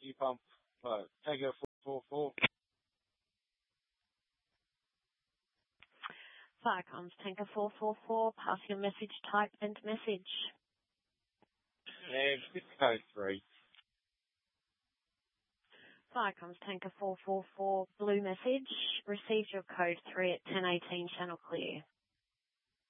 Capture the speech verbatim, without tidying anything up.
Q pump, uh, Tango four four four. Viacom's Tanker four four four, pass your message type and message. And it's code three. Viacom's Tanker four four four, blue message, received your code three at ten eighteen, channel clear.